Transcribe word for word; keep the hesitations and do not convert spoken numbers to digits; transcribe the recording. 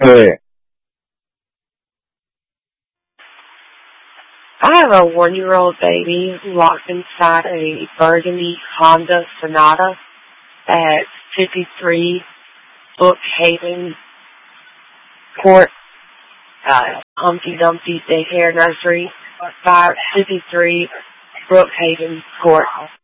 Hey, I have a one-year-old baby locked inside a burgundy Honda Sonata at fifty-three Brookhaven Court, uh, Humpty Dumpty Daycare Nursery, five fifty-three Brookhaven Court.